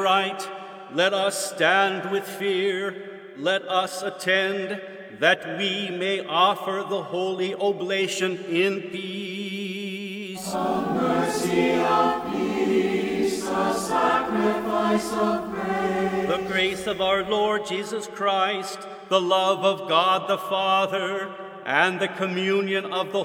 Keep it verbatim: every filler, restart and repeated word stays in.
right, let us stand with fear, let us attend, that we may offer the holy oblation in peace. The mercy of peace, the sacrifice of praise. The grace of our Lord Jesus Christ, the love of God the Father, and the communion of the